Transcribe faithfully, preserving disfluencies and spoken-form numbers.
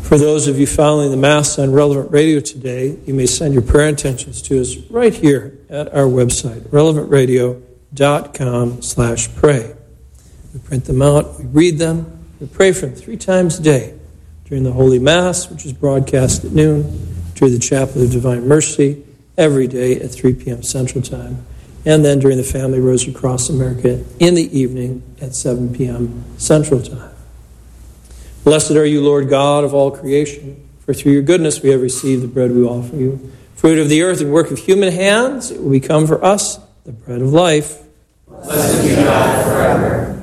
For those of you following the Mass on Relevant Radio today, you may send your prayer intentions to us right here at our website, relevant radio dot com slash pray. We print them out, we read them, we pray for them three times a day during the Holy Mass, which is broadcast at noon, during the Chaplet of Divine Mercy, every day at three p.m. Central Time, and then during the Family Rosary Cross America in the evening at seven p.m. Central Time. Blessed are you, Lord God of all creation, for through your goodness we have received the bread we offer you. Fruit of the earth and work of human hands, it will become for us the bread of life. Blessed be God forever.